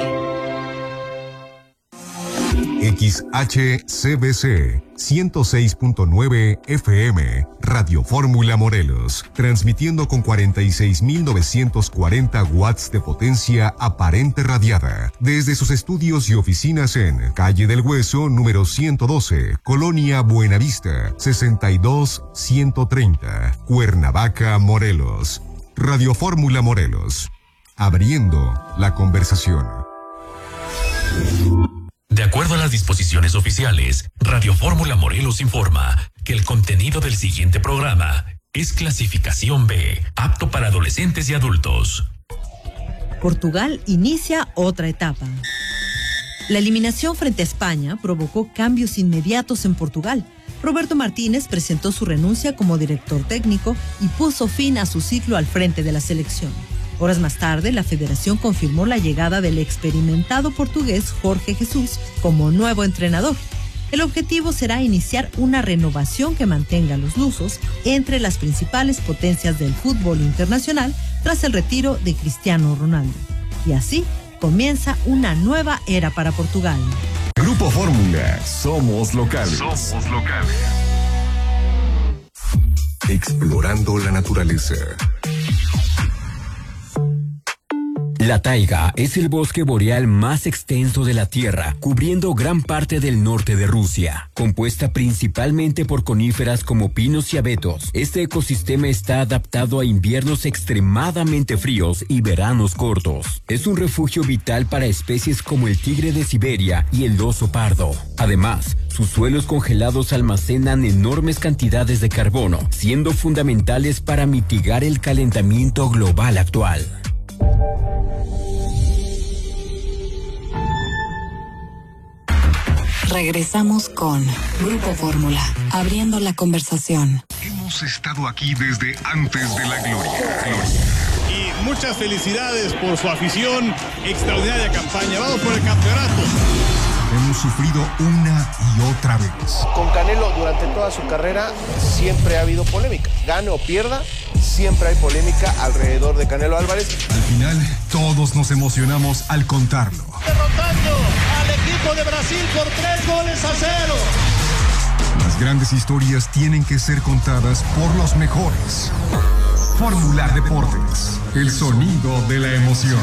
S11: XHCBC 106.9 FM, Radio Fórmula Morelos, transmitiendo con 46.940 watts de potencia aparente radiada, desde sus estudios y oficinas en Calle del Hueso, número 112, Colonia Buenavista, 62130, Cuernavaca, Morelos. Radio Fórmula Morelos, abriendo la conversación.
S17: De acuerdo a las disposiciones oficiales, Radio Fórmula Morelos informa que el contenido del siguiente programa es clasificación B, apto para adolescentes y adultos.
S18: Portugal inicia otra etapa. La eliminación frente a España provocó cambios inmediatos en Portugal. Roberto Martínez presentó su renuncia como director técnico y puso fin a su ciclo al frente de la selección. Horas más tarde, la federación confirmó la llegada del experimentado portugués Jorge Jesús como nuevo entrenador. El objetivo será iniciar una renovación que mantenga a los lusos entre las principales potencias del fútbol internacional tras el retiro de Cristiano Ronaldo. Y así comienza una nueva era para Portugal.
S11: Grupo Fórmula, somos locales.
S6: Somos locales.
S11: Explorando la naturaleza.
S19: La taiga es el bosque boreal más extenso de la Tierra, cubriendo gran parte del norte de Rusia. Compuesta principalmente por coníferas como pinos y abetos, este ecosistema está adaptado a inviernos extremadamente fríos y veranos cortos. Es un refugio vital para especies como el tigre de Siberia y el oso pardo. Además, sus suelos congelados almacenan enormes cantidades de carbono, siendo fundamentales para mitigar el calentamiento global actual.
S16: Regresamos con Grupo Fórmula, abriendo la conversación.
S6: Hemos estado aquí desde antes de la gloria.
S27: Y muchas felicidades por su afición, extraordinaria campaña. Vamos por el campeonato.
S11: Hemos sufrido una y otra vez.
S12: Con Canelo durante toda su carrera siempre ha habido polémica. Gane o pierda, siempre hay polémica alrededor de Canelo Álvarez.
S11: Al final, todos nos emocionamos al contarlo.
S27: Derrotando al equipo de Brasil por 3-0.
S11: Las grandes historias tienen que ser contadas por los mejores. Fórmula Deportes, el sonido de la emoción.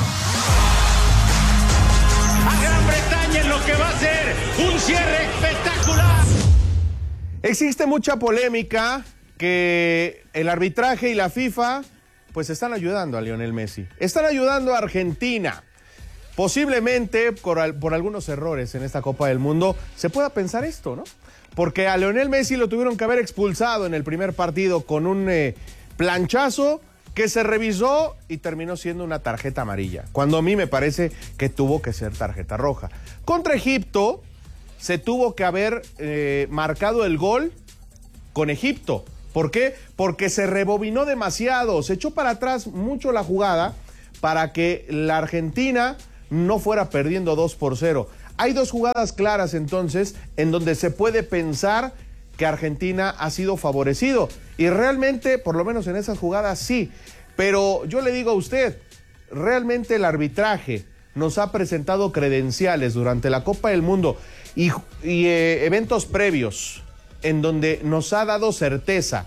S27: A Gran Bretaña en lo que va a ser un cierre espectacular.
S12: Existe mucha polémica que el arbitraje y la FIFA pues están ayudando a Lionel Messi. Están ayudando a Argentina. posiblemente por algunos errores en esta Copa del Mundo se pueda pensar esto, ¿no? Porque a Lionel Messi lo tuvieron que haber expulsado en el primer partido con un planchazo que se revisó y terminó siendo una tarjeta amarilla, cuando a mí me parece que tuvo que ser tarjeta roja. Contra Egipto se tuvo que haber marcado el gol con Egipto. ¿Por qué? Porque se rebobinó demasiado, se echó para atrás mucho la jugada para que la Argentina no fuera perdiendo 2-0. Hay dos jugadas claras entonces en donde se puede pensar que Argentina ha sido favorecido. Y realmente, por lo menos en esas jugadas, sí. Pero yo le digo a usted, realmente el arbitraje nos ha presentado credenciales durante la Copa del Mundo y eventos previos en donde nos ha dado certeza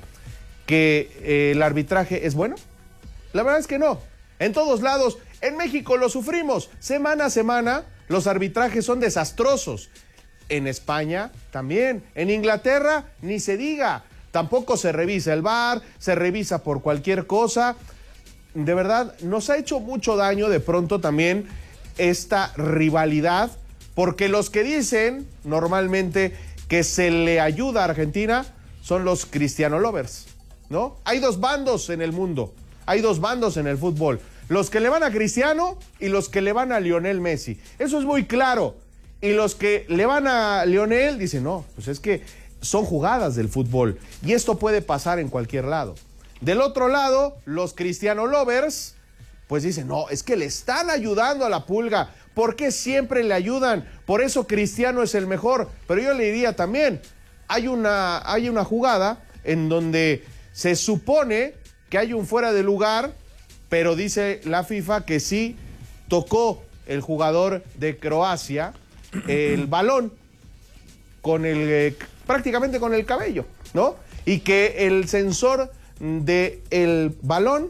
S12: que el arbitraje es bueno. La verdad es que no. En todos lados, en México lo sufrimos. Semana a semana, los arbitrajes son desastrosos. En España también. En Inglaterra ni se diga. Tampoco se revisa el VAR, se revisa por cualquier cosa. De verdad, nos ha hecho mucho daño de pronto también esta rivalidad, porque los que dicen normalmente que se le ayuda a Argentina son los Cristiano lovers, ¿no? Hay dos bandos en el mundo, hay dos bandos en el fútbol. Los que le van a Cristiano y los que le van a Lionel Messi. Eso es muy claro. Y los que le van a Lionel dicen, no, pues es que son jugadas del fútbol. Y esto puede pasar en cualquier lado. Del otro lado, los Cristiano lovers, pues dicen, no, es que le están ayudando a la Pulga. ¿Por qué siempre le ayudan? Por eso Cristiano es el mejor. Pero yo le diría también, hay una jugada en donde se supone que hay un fuera de lugar, pero dice la FIFA que sí tocó el jugador de Croacia el balón con prácticamente con el cabello, ¿no? Y que el sensor del balón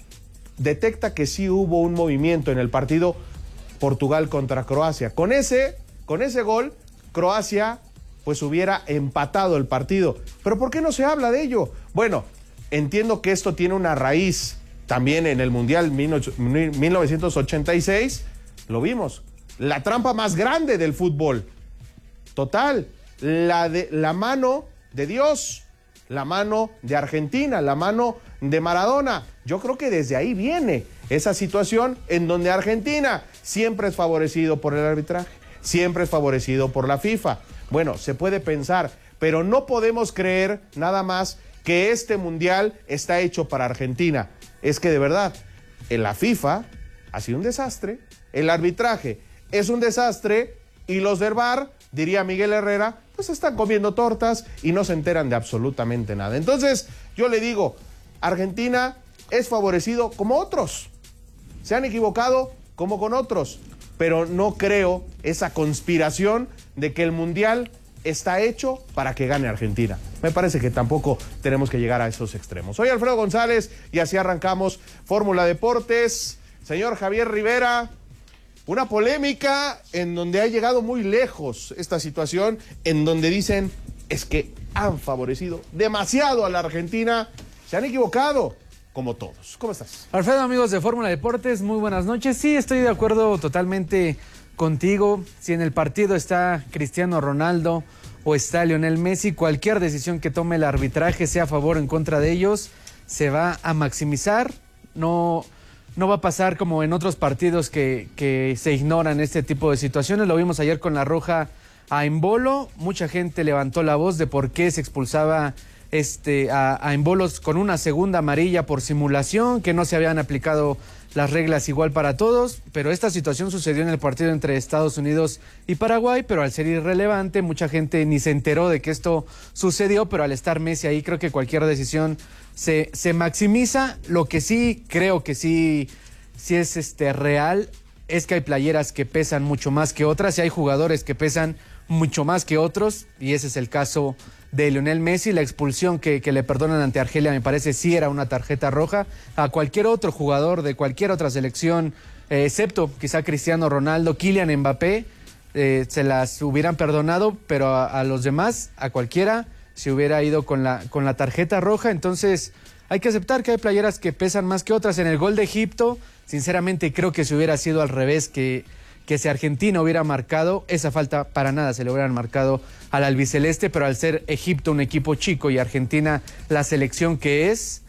S12: detecta que sí hubo un movimiento en el partido Portugal contra Croacia. Con ese gol, Croacia pues hubiera empatado el partido. ¿Pero por qué no se habla de ello? Bueno, entiendo que esto tiene una raíz también en el Mundial 1986, lo vimos. La trampa más grande del fútbol. Total, la mano de Dios, la mano de Argentina, la mano de Maradona. Yo creo que desde ahí viene esa situación en donde Argentina siempre es favorecido por el arbitraje, siempre es favorecido por la FIFA. Bueno, se puede pensar, pero no podemos creer nada más que este mundial está hecho para Argentina. Es que de verdad, en la FIFA ha sido un desastre, el arbitraje es un desastre y los del VAR, diría Miguel Herrera, pues están comiendo tortas y no se enteran de absolutamente nada. Entonces, yo le digo, Argentina es favorecido como otros. Se han equivocado como con otros, pero no creo esa conspiración de que el Mundial está hecho para que gane Argentina. Me parece que tampoco tenemos que llegar a esos extremos. Soy Alfredo González y así arrancamos Fórmula Deportes. Señor Javier Rivera, una polémica en donde ha llegado muy lejos esta situación, en donde dicen es que han favorecido demasiado a la Argentina. Se han equivocado, como todos. ¿Cómo estás?
S1: Alfredo, amigos de Fórmula Deportes, muy buenas noches. Sí, estoy de acuerdo totalmente contigo. Si en el partido está Cristiano Ronaldo o está Lionel Messi, cualquier decisión que tome el arbitraje, sea a favor o en contra de ellos, se va a maximizar. No va a pasar como en otros partidos que se ignoran este tipo de situaciones. Lo vimos ayer con la roja a Embolo. Mucha gente levantó la voz de por qué se expulsaba a Embolos con una segunda amarilla por simulación, que no se habían aplicado las reglas igual para todos, pero esta situación sucedió en el partido entre Estados Unidos y Paraguay, pero al ser irrelevante, mucha gente ni se enteró de que esto sucedió, pero al estar Messi ahí, creo que cualquier decisión se maximiza. Lo que sí creo que sí es real es que hay playeras que pesan mucho más que otras y hay jugadores que pesan mucho más que otros, y ese es el caso de Lionel Messi. La expulsión que le perdonan ante Argelia me parece sí era una tarjeta roja. A cualquier otro jugador de cualquier otra selección, excepto quizá Cristiano Ronaldo, Kylian Mbappé, se las hubieran perdonado, pero a los demás, a cualquiera, se hubiera ido con la tarjeta roja. Entonces hay que aceptar que hay playeras que pesan más que otras. En el gol de Egipto, sinceramente creo que si hubiera sido al revés, que que si Argentina hubiera marcado, esa falta para nada se le hubieran marcado al albiceleste, pero al ser Egipto un equipo chico y Argentina la selección que es,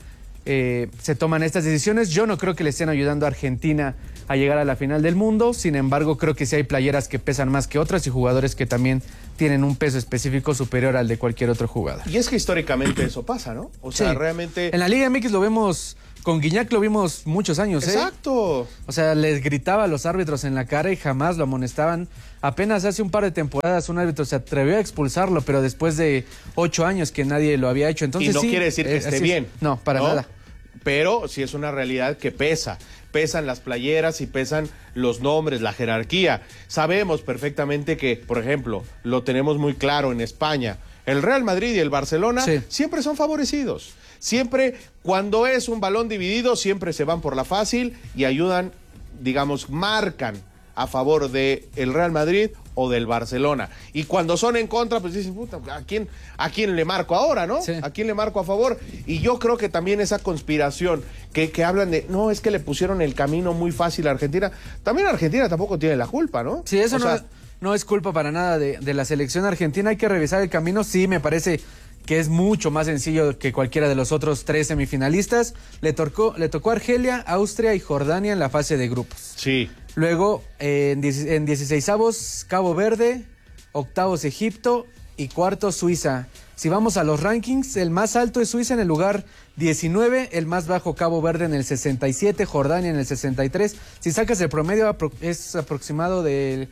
S1: se toman estas decisiones. Yo no creo que le estén ayudando a Argentina a llegar a la final del mundo, sin embargo creo que sí hay playeras que pesan más que otras y jugadores que también tienen un peso específico superior al de cualquier otro jugador.
S12: Y es que históricamente eso pasa, ¿no? O sea, realmente...
S1: En la Liga MX lo vemos... Con Guiñac lo vimos muchos años,
S12: Exacto.
S1: O sea, les gritaba a los árbitros en la cara y jamás lo amonestaban. Apenas hace un par de temporadas un árbitro se atrevió a expulsarlo, pero después de 8 años que nadie lo había hecho. Entonces,
S12: y no quiere decir que esté bien.
S1: No, para nada.
S12: Pero sí es una realidad que pesa. Pesan las playeras y pesan los nombres, la jerarquía. Sabemos perfectamente que, por ejemplo, lo tenemos muy claro en España. El Real Madrid y el Barcelona siempre son favorecidos. Siempre, cuando es un balón dividido, siempre se van por la fácil y ayudan, digamos, marcan a favor del Real Madrid o del Barcelona. Y cuando son en contra, pues dicen, puta, ¿a quién le marco ahora, no? Sí. ¿A quién le marco a favor? Y yo creo que también esa conspiración que hablan de, no, es que le pusieron el camino muy fácil a Argentina. También Argentina tampoco tiene la culpa, ¿no?
S1: Sí, eso no es culpa para nada de la selección argentina. Hay que revisar el camino. Sí, me parece que es mucho más sencillo que cualquiera de los otros 3 semifinalistas. Le tocó Argelia, Austria y Jordania en la fase de grupos.
S12: Sí.
S1: Luego, en 16avos, Cabo Verde, octavos Egipto y cuartos Suiza. Si vamos a los rankings, el más alto es Suiza en el lugar 19, el más bajo Cabo Verde en el 67, Jordania en el 63. Si sacas el promedio, es aproximado del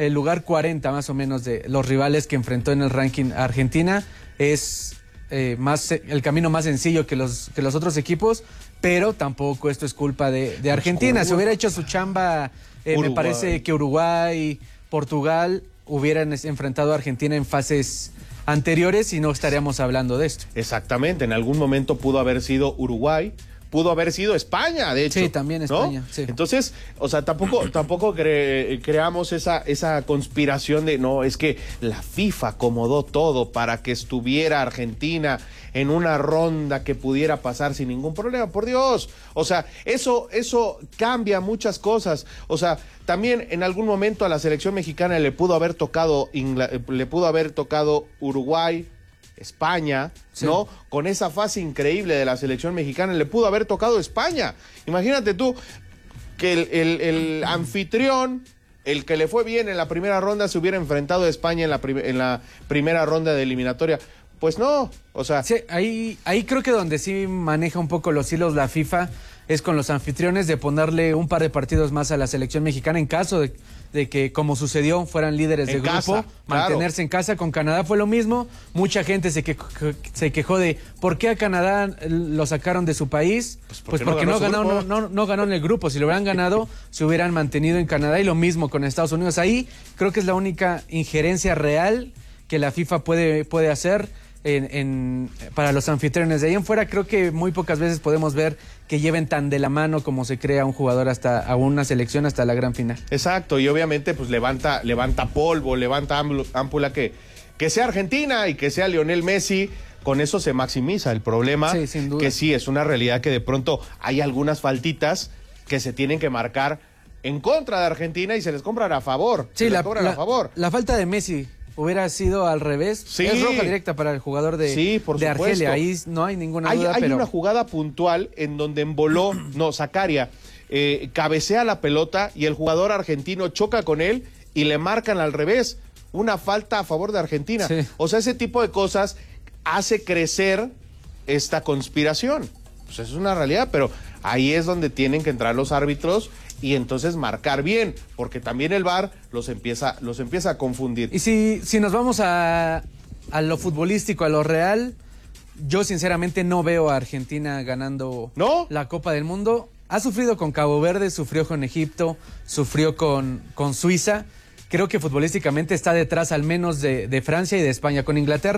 S1: lugar 40 más o menos de los rivales que enfrentó en el ranking Argentina. Es el camino más sencillo que los otros equipos, pero tampoco esto es culpa de Argentina. Si hubiera hecho su chamba, me parece que Uruguay, Portugal hubieran enfrentado a Argentina en fases anteriores y no estaríamos hablando de esto.
S12: Exactamente, en algún momento pudo haber sido Uruguay, pudo haber sido España, de hecho.
S1: Sí, también España.
S12: ¿No?
S1: Sí.
S12: Entonces, o sea, tampoco creamos esa conspiración de, no, es que la FIFA acomodó todo para que estuviera Argentina en una ronda que pudiera pasar sin ningún problema, por Dios. O sea, eso cambia muchas cosas. O sea, también en algún momento a la selección mexicana le pudo haber tocado Uruguay, España, ¿no? Sí. Con esa fase increíble de la selección mexicana, le pudo haber tocado España. Imagínate tú que el anfitrión, el que le fue bien en la primera ronda, se hubiera enfrentado a España en la primera ronda de eliminatoria. Pues no, o sea...
S1: Sí, ahí creo que donde sí maneja un poco los hilos la FIFA es con los anfitriones de ponerle un par de partidos más a la selección mexicana en caso de que, como sucedió, fueran líderes de grupo, mantenerse en casa. Con Canadá fue lo mismo. Mucha gente se quejó de ¿por qué a Canadá lo sacaron de su país? Pues porque no ganó en el grupo. Si lo hubieran ganado, se hubieran mantenido en Canadá, y lo mismo con Estados Unidos. Ahí creo que es la única injerencia real que la FIFA puede hacer para los anfitriones. De ahí en fuera creo que muy pocas veces podemos ver que lleven tan de la mano como se crea un jugador a una selección hasta la gran final.
S12: Exacto, y obviamente pues levanta polvo, levanta ámpula que sea Argentina y que sea Lionel Messi. Con eso se maximiza el problema.
S1: Sí, sin duda.
S12: Que sí, es una realidad que de pronto hay algunas faltitas que se tienen que marcar en contra de Argentina y se les cobran a favor.
S1: Sí, a favor. La falta de Messi hubiera sido al revés.
S12: Sí.
S1: Es roja directa para el jugador de Argelia. Ahí no hay ninguna duda.
S12: Hay una jugada puntual en donde Zakaria cabecea la pelota y el jugador argentino choca con él y le marcan al revés. Una falta a favor de Argentina. Sí. O sea, ese tipo de cosas hace crecer esta conspiración. Pues es una realidad, pero ahí es donde tienen que entrar los árbitros y entonces marcar bien, porque también el VAR los empieza a confundir.
S1: Y si nos vamos a lo futbolístico, a lo real, yo sinceramente no veo a Argentina ganando la Copa del Mundo. Ha sufrido con Cabo Verde, sufrió con Egipto, sufrió con Suiza. Creo que futbolísticamente está detrás al menos de Francia y de España. Con Inglaterra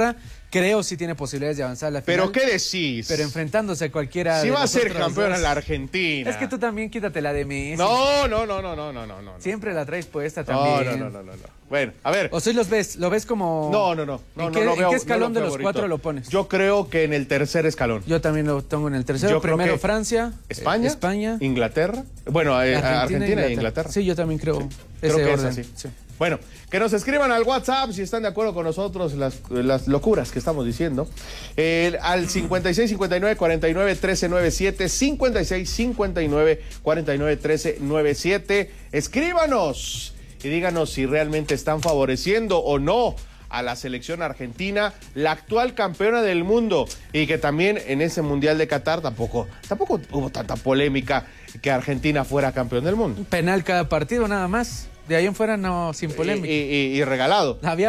S1: Creo sí tiene posibilidades de avanzar a la final.
S12: ¿Pero qué decís?
S1: Pero enfrentándose a cualquiera
S12: Si
S1: de
S12: va a
S1: los
S12: ser
S1: otros
S12: campeona
S1: dos.
S12: la Argentina.
S1: Es que tú también quítatela de Messi.
S12: No.
S1: Siempre la traes puesta también.
S12: No. Bueno, a ver.
S1: ¿O sí lo ves como...?
S12: No.
S1: ¿En qué escalón de los cuatro lo pones?
S12: Yo creo que en el tercer escalón.
S1: Yo también lo tengo en el tercero.
S12: Yo creo
S1: Primero
S12: que
S1: Francia. España.
S12: Inglaterra. Bueno, Argentina e Inglaterra.
S1: Sí, yo también creo
S12: Creo
S1: ese
S12: que
S1: orden.
S12: es así. Sí. Bueno, que nos escriban al WhatsApp si están de acuerdo con nosotros las locuras que estamos diciendo. Al 56 59 49 13 97, 56 59 49 13 97. Escríbanos y díganos si realmente están favoreciendo o no a la selección argentina, la actual campeona del mundo, y que también en ese Mundial de Qatar tampoco hubo tanta polémica que Argentina fuera campeón del mundo.
S1: Penal cada partido nada más. De ahí en fuera no, sin polémica.
S12: Y regalado.
S1: Había